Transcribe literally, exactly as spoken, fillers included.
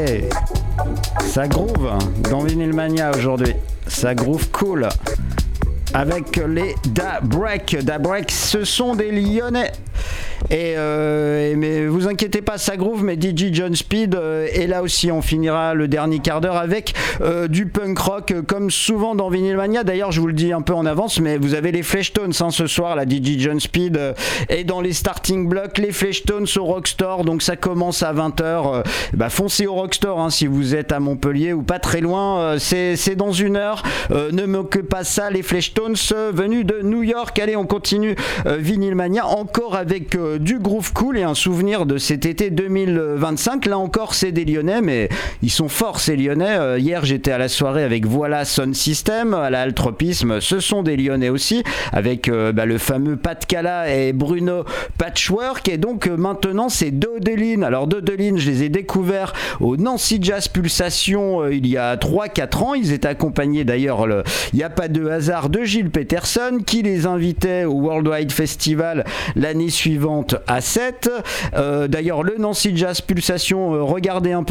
Hey, ça groove dans Vinyl Mania aujourd'hui. Ça groove cool. Avec les Da Break. Da Break, ce sont des Lyonnais. Et, euh, mais vous inquiétez pas, ça groove, mais D J John Speed euh, est là aussi. On finira le dernier quart d'heure avec euh, du punk rock, euh, comme souvent dans Vinyl Mania. D'ailleurs, je vous le dis un peu en avance, mais vous avez les Fleshtones hein, ce soir. La D J John Speed euh, est dans les starting blocks. Les Fleshtones au Rockstore, donc ça commence à vingt heures. Euh, bah, foncez au Rockstore hein, si vous êtes à Montpellier ou pas très loin. Euh, c'est, c'est dans une heure. Euh, ne moquez pas ça, les Fleshtones euh, venus de New York. Allez, on continue euh, Vinyl Mania encore avec euh, du groove cool et un souvenir de cet été deux mille vingt-cinq. Là encore, c'est des Lyonnais, mais ils sont forts ces Lyonnais. Euh, hier, j'étais à la soirée avec Voilà Sound System à la Altropisme. Ce sont des Lyonnais aussi, avec euh, bah, le fameux Pat Cala et Bruno Patchwork. Et donc euh, maintenant, c'est Dodeline. Alors Dodeline, je les ai découverts au Nancy Jazz Pulsation euh, il y a trois quatre ans. Ils étaient accompagnés d'ailleurs, le... il n'y a pas de hasard, de Gilles Peterson qui les invitait au Worldwide Festival l'année suivante à sept. Euh, d'ailleurs, le Nancy Jazz Pulsation, euh, regardez un peu